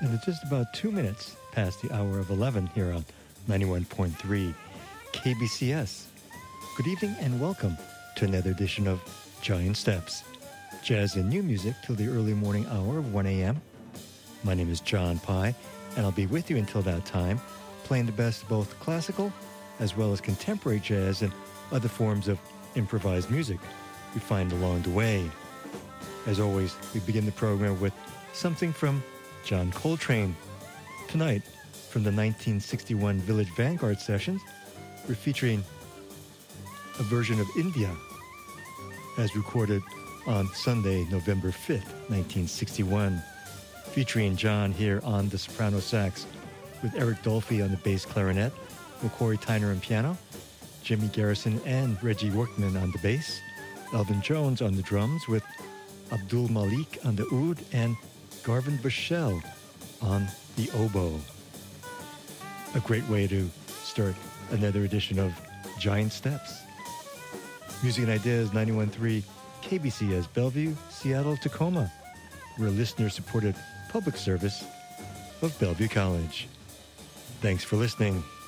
And it's just about 2 minutes past the hour of 11 here on 91.3 KBCS. Good evening and welcome to another edition of Giant Steps, jazz and new music till the early morning hour of 1 a.m. My name is John Pye, and I'll be with you until that time, playing the best of both classical as well as contemporary jazz and other forms of improvised music we find along the way. As always, we begin the program with something from John Coltrane. Tonight, from the 1961 Village Vanguard sessions, we're featuring a version of India as recorded on Sunday, November 5th, 1961, featuring John here on the soprano sax with Eric Dolphy on the bass clarinet, McCory Tyner on piano, Jimmy Garrison and Reggie Workman on the bass, Elvin Jones on the drums with Abdul Malik on the oud and Garvin Bushell on the oboe. A great way to start another edition of Giant Steps. Music and Ideas 91.3 KBCS Bellevue, Seattle, Tacoma. We're a listener-supported public service of Bellevue College. Thanks for listening.